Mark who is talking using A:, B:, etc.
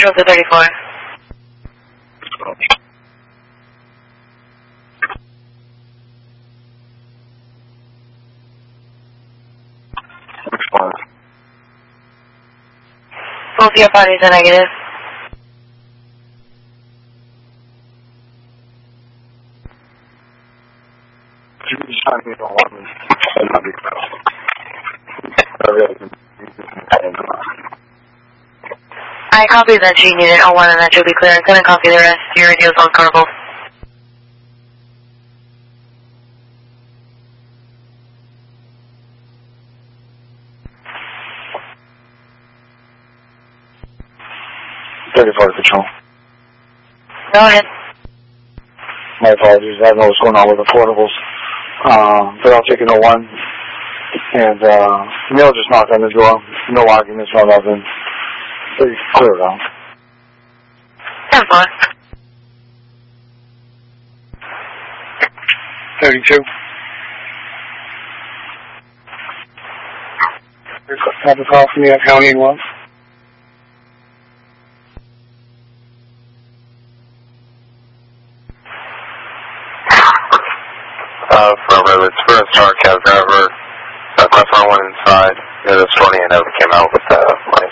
A: Central to 34.
B: Response.
A: Both your parties are negative.
B: You can just sign me on one.
A: I copy that G unit 01 and that should be clear. I'm going to copy the rest. Your radio's on Carnival.
B: Control.
A: Go ahead.
B: My apologies. I don't know what's going on with the portables. But I'll take an 01. And Neil just knocked on the door. No arguments, no nothing. Pretty clear though.
A: 10-4.
B: 32. Have a call from the county and what?
C: Affirmative. It's for a star cab driver. Left front one inside. The other 20 and over came out with